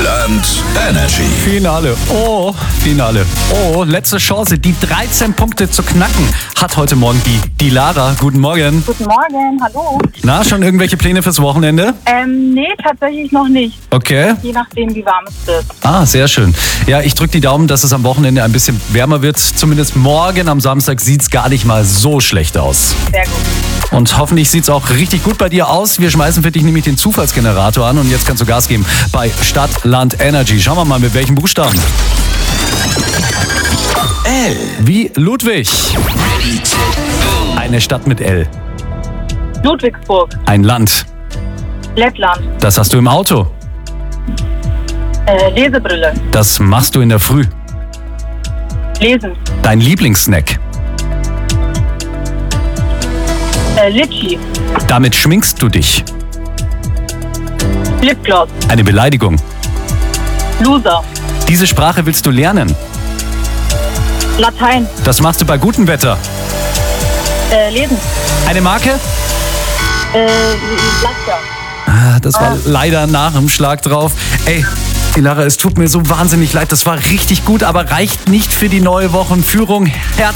Stadtland Energy. Finale. Finale. Letzte Chance, die 13 Punkte zu knacken, hat heute Morgen die Lara. Guten Morgen. Guten Morgen, hallo. Na, schon irgendwelche Pläne fürs Wochenende? Nee, tatsächlich noch nicht. Okay. Je nachdem, wie warm es wird. Ah, sehr schön. Ja, ich drücke die Daumen, dass es am Wochenende ein bisschen wärmer wird. Zumindest morgen am Samstag sieht es gar nicht mal so schlecht aus. Sehr gut. Und hoffentlich sieht es auch richtig gut bei dir aus. Wir schmeißen für dich nämlich den Zufallsgenerator an und jetzt kannst du Gas geben bei Stadtland Energy. Schauen wir mal, mit welchen Buchstaben. L. Wie Ludwig. Eine Stadt mit L. Ludwigsburg, Ein Land. Lettland, Das hast du im Auto. Lesebrille, Das machst du in der Früh. Lesen, Dein Lieblingssnack. Litschi, Damit schminkst du dich. Lipgloss, Eine Beleidigung. Loser, Diese Sprache willst du lernen. Latein, Das machst du bei gutem Wetter. Lesen, Eine Marke? Laster. Das war leider nach dem Schlag drauf. Ey, Lara, es tut mir so wahnsinnig leid. Das war richtig gut, aber reicht nicht für die neue Wochenführung. Herzlichen